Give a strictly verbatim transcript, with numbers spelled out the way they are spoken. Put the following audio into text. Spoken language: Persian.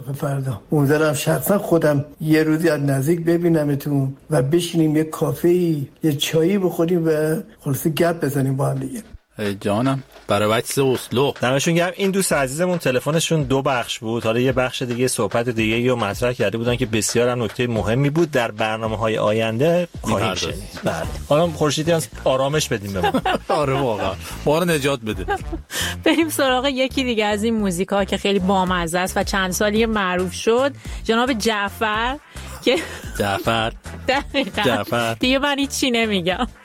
اسقف فردا. امیدوارم شخصا خودم یه روزی از نزدیک ببینمتون و بشینیم یه کافه‌ای یه چایی بخوریم و خلاص گپ بزنیم با هم دیگه. ای جانم برای وکس اسلو. دمشون گرم. این دوست عزیزمون تلفنشون دو بخش بود، حالا یه بخش دیگه صحبت دیگه رو مطرح کرده بودن که بسیار هم نکته مهمی بود، در برنامه‌های آینده خواهیم شنید. بله حالا خورشیدی از آرامش بدیم به ما. آره واقعا ما رو نجات بده. بریم سراغ یکی دیگه از این موزیکا که خیلی بامزه است و چند سالی معروف شد، جناب جعفر که جعفر دقیقاً جعفر دیگه من هیچی نمیگم.